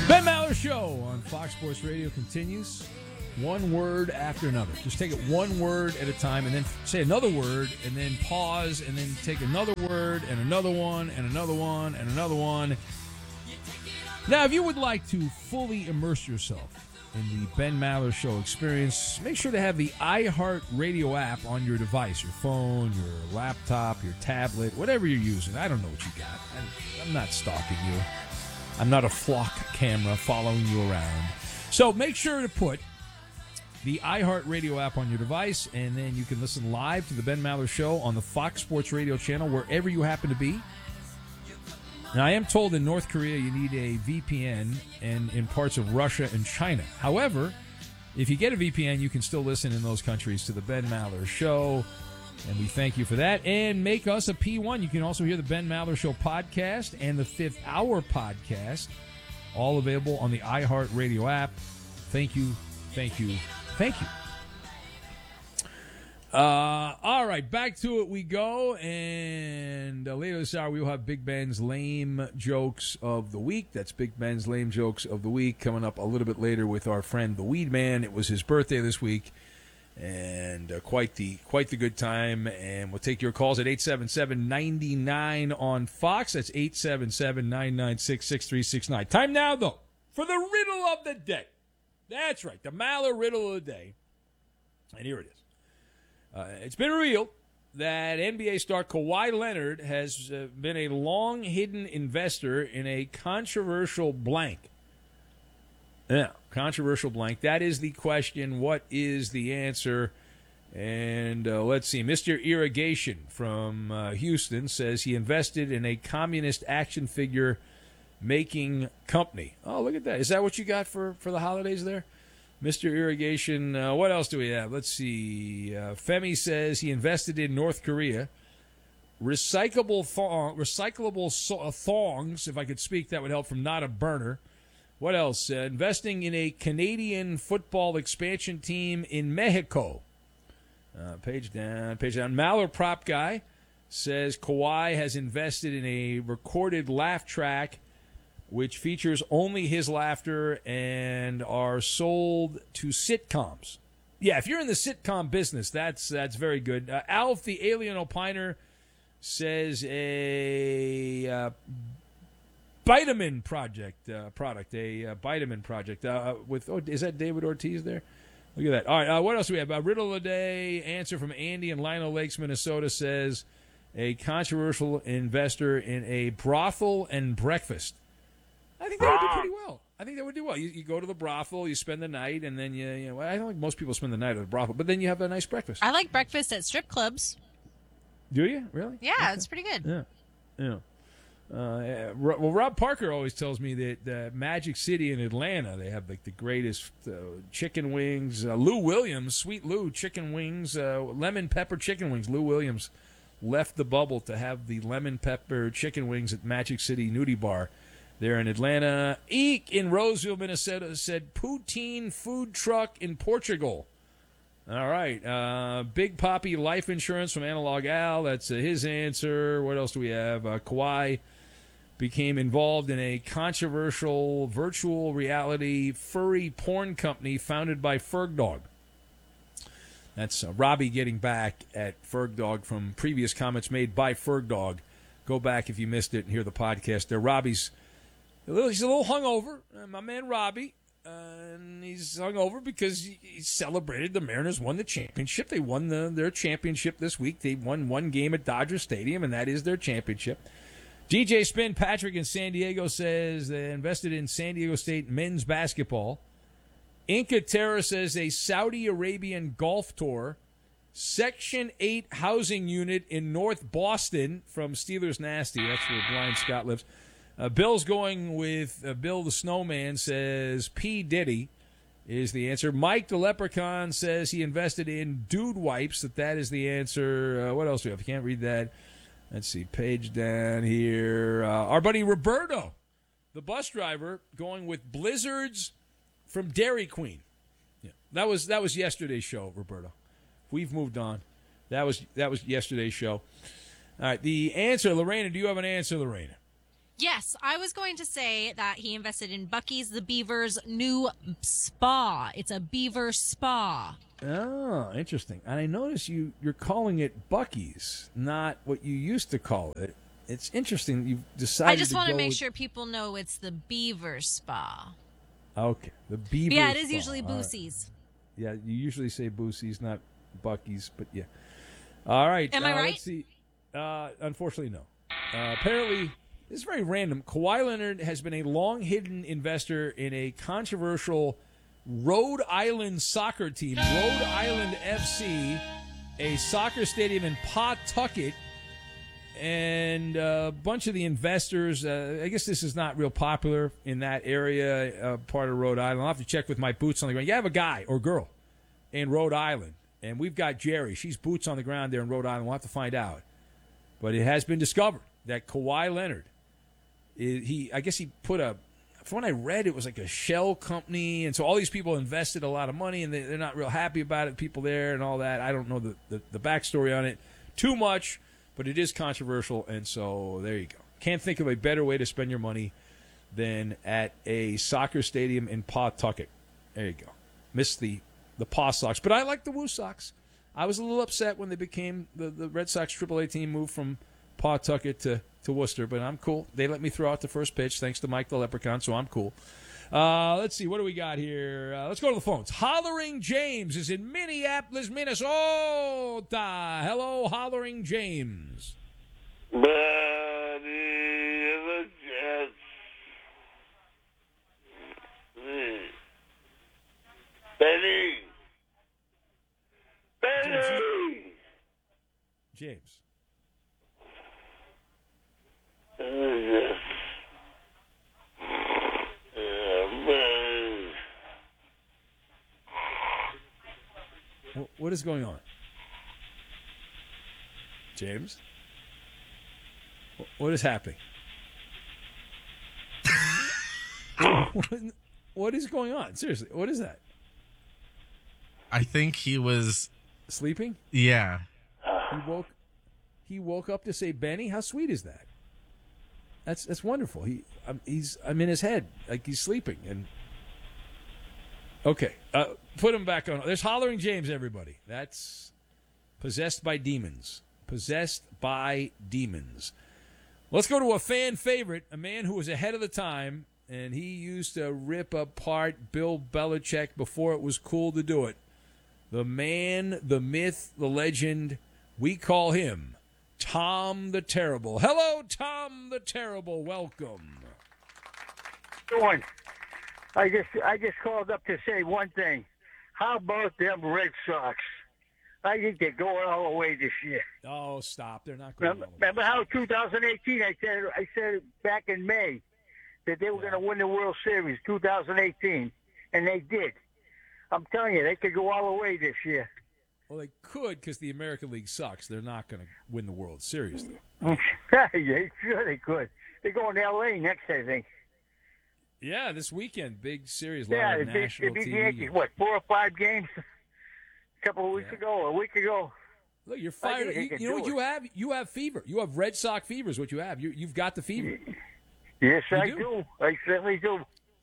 Ben Maller Show on Fox Sports Radio continues. One word after another. Just take it one word at a time and then say another word and then pause and then take another word and another one and another one and another one. Now, if you would like to fully immerse yourself in the Ben Maller Show experience, make sure to have the iHeart Radio app on your device, your phone, your laptop, your tablet, whatever you're using. I don't know what you got. I'm not stalking you. I'm not a flock camera following you around. So make sure to put the iHeart Radio app on your device, and then you can listen live to the Ben Maller Show on the Fox Sports Radio channel wherever you happen to be. Now, I am told in North Korea you need a VPN and in parts of Russia and China. However, if you get a VPN, you can still listen in those countries to the Ben Maller Show, and we thank you for that. And make us a P1. You can also hear the Ben Maller Show podcast and the Fifth Hour podcast, all available on the iHeart Radio app. Thank you, thank you, thank you. All right, back to it we go, and later this hour we will have Big Ben's Lame Jokes of the Week. That's Big Ben's Lame Jokes of the Week coming up a little bit later with our friend the Weed Man. It was his birthday this week, and quite the good time. And we'll take your calls at 877-99 on Fox. That's 877-996-6369. Time now, though, for the riddle of the day. That's right, the Maller riddle of the day, and here it is. It's been revealed that NBA star Kawhi Leonard has been a long-hidden investor in a controversial blank. Yeah, controversial blank. That is the question. What is the answer? And let's see. Mr. Irrigation from Houston says he invested in a communist action figure making company. Oh, look at that. Is that what you got for the holidays there? Mr. Irrigation, what else do we have? Let's see. Femi says he invested in North Korea. Recyclable thongs, if I could speak, that would help, from Not a Burner. What else? Investing in a Canadian football expansion team in Mexico. Page down. Maller Prop Guy says Kawhi has invested in a recorded laugh track which features only his laughter and are sold to sitcoms. Yeah, if you're in the sitcom business, that's very good. Alf the Alien Opiner says a vitamin product, vitamin project. Is that David Ortiz there? Look at that. All right, what else do we have? Riddle of the day, answer from Andy in Lino Lakes, Minnesota says a controversial investor in a brothel and breakfast. I think that would do pretty well. I think that would do well. You go to the brothel, you spend the night, and then you I don't think most people spend the night at the brothel, but then you have a nice breakfast. I like breakfast at strip clubs. Do you? Really? Yeah, okay. It's pretty good. Yeah. Well, Rob Parker always tells me that Magic City in Atlanta, they have like the greatest chicken wings. Lou Williams, Sweet Lou chicken wings, lemon pepper chicken wings. Lou Williams left the bubble to have the lemon pepper chicken wings at Magic City Nudie Bar there in Atlanta. Eek in Roseville, Minnesota said poutine food truck in Portugal. All right. Big Poppy Life Insurance from Analog Al. That's his answer. What else do we have? Kawhi became involved in a controversial virtual reality furry porn company founded by Fergdog. That's Robbie getting back at Fergdog from previous comments made by Fergdog. Go back if you missed it and hear the podcast there. He's a little hungover, my man Robbie, and he's hungover because he celebrated the Mariners won the championship. They won their championship this week. They won one game at Dodger Stadium, and that is their championship. DJ Spin Patrick in San Diego says they invested in San Diego State men's basketball. Inca Terra says a Saudi Arabian golf tour. Section 8 housing unit in North Boston from Steelers Nasty. That's where Brian Scott lives. Bill's going with Bill the Snowman says P. Diddy is the answer. Mike the Leprechaun says he invested in Dude Wipes. That is the answer. What else do we have? I can't read that. Let's see. Page down here. Our buddy Roberto, the bus driver, going with Blizzards from Dairy Queen. Yeah, that was yesterday's show, Roberto. We've moved on. That was yesterday's show. All right. The answer, Lorena. Do you have an answer, Lorena? Yes, I was going to say that he invested in Bucky's the Beaver's new spa. It's a beaver spa. Oh, interesting. And I notice you're calling it Bucky's, not what you used to call it. It's interesting you've decided I just want to make with... sure people know it's the Beaver Spa. Okay, the Beaver Yeah, it is Spa. usually All right. Boosie's. Yeah, you usually say Boosie's, not Bucky's, but yeah. All right. Am I right? Let's see. Unfortunately, no. Apparently, this is very random. Kawhi Leonard has been a long-hidden investor in a controversial Rhode Island soccer team, Rhode Island FC, a soccer stadium in Pawtucket, and a bunch of the investors, I guess this is not real popular in that area, part of Rhode Island. I'll have to check with my boots on the ground. You have a guy or girl in Rhode Island, and we've got Jerry. She's boots on the ground there in Rhode Island. We'll have to find out. But it has been discovered that Kawhi Leonard, I guess he put from what I read, it was like a shell company, and so all these people invested a lot of money, and they're not real happy about it, people there and all that. I don't know the backstory on it too much, but it is controversial, and so there you go. Can't think of a better way to spend your money than at a soccer stadium in Pawtucket. There you go. Missed the Paw Sox, but I like the Woo Sox. I was a little upset when they became the Red Sox AAA team, moved from Pawtucket to Worcester, but I'm cool. They let me throw out the first pitch thanks to Mike the Leprechaun, so I'm cool. Let's see. What do we got here? Let's go to the phones. Hollering James is in Minneapolis, Minnesota. Hello, Hollering James. Buddy of the Jets. Benny. James. What is going on? James? What is happening? What is going on? Seriously, what is that? I think he was sleeping. Yeah. He woke up to say Benny. How sweet is that? That's wonderful. I'm in his head like he's sleeping. And okay, put him back on. There's Hollering James. Everybody, that's possessed by demons. Possessed by demons. Let's go to a fan favorite, a man who was ahead of the time, and he used to rip apart Bill Belichick before it was cool to do it. The man, the myth, the legend. We call him Tom the Terrible. Hello, Tom the Terrible. Welcome. Doing. I just called up to say one thing. How about them Red Sox? I think they're going all the way this year. Oh, stop! They're not going. Remember how 2018? I said back in May that they were going to win the World Series 2018, and they did. I'm telling you, they could go all the way this year. Well, they could because the American League sucks. They're not going to win the World Series, though. Yeah, sure they could. They're going to L.A. next, I think. Yeah, this weekend, big series, live national they beat TV. The Yankees, what, 4 or 5 games a couple of weeks ago, a week ago. Look, you're fired. You know what you have? You have fever. You have Red Sox fever is what you have. You've got the fever. Yes, I do. I certainly do.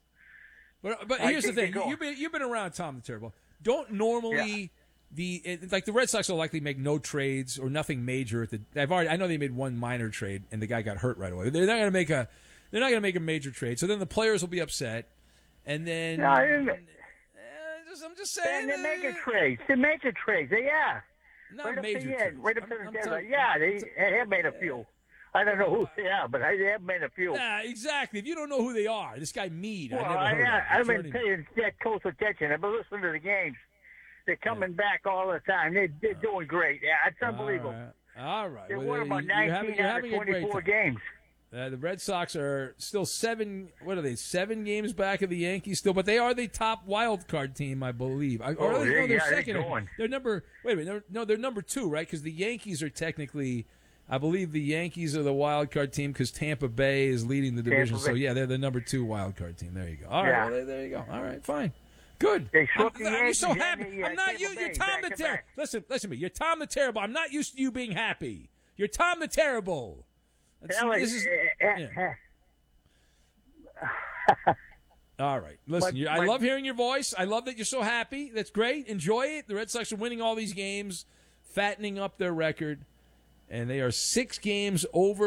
But here's the thing. You've been around Tom the Terrible. Don't normally the Red Sox will likely make no trades or nothing major. I know they made one minor trade and the guy got hurt right away. They're not going to make a major trade. So then the players will be upset, and then I'm just saying they're making trades. They're making trades. They are. Not major trades. Right up to the deadline. Yeah, they have made a few. I don't know who they are, but I have made a few. Yeah, exactly. If you don't know who they are, this guy Meade, well, I never heard of him. I've been paying that close attention. I've been listening to the games. They're coming back all the time. They're doing great. Yeah, it's unbelievable. All right. They won about 19 out of 24 games. The Red Sox are still 7 games back of the Yankees still, but they are the top wild card team, I believe. They're second. They're they're number 2, right? Because the Yankees are technically, I believe the Yankees are the wild card team because Tampa Bay is leading the division. So, yeah, they're the number 2 wild card team. There you go. All right, well, there you go. All right, fine. Good. I'm so happy. I'm not you. You're Tom the Terrible. Listen to me. You're Tom the Terrible. I'm not used to you being happy. You're Tom the Terrible. All right. Listen, I my- love hearing your voice. I love that you're so happy. That's great. Enjoy it. The Red Sox are winning all these games, fattening up their record, and they are 6 games over